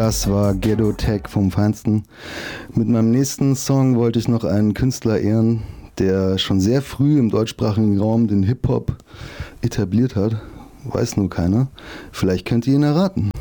Das war Ghetto Tech vom Feinsten. Mit meinem nächsten Song wollte ich noch einen Künstler ehren, der schon sehr früh im deutschsprachigen Raum den Hip-Hop etabliert hat. Weiß nur keiner. Vielleicht könnt ihr ihn erraten.